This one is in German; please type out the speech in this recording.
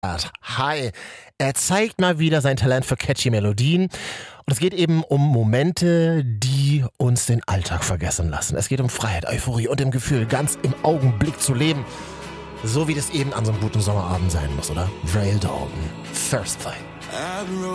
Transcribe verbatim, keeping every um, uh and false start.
Hi, er zeigt mal wieder sein Talent für catchy Melodien. Und es geht eben um Momente, die uns den Alltag vergessen lassen. Es geht um Freiheit, Euphorie und dem Gefühl, ganz im Augenblick zu leben. So wie das eben an so einem guten Sommerabend sein muss, oder? Vrail Dalton, First Thing.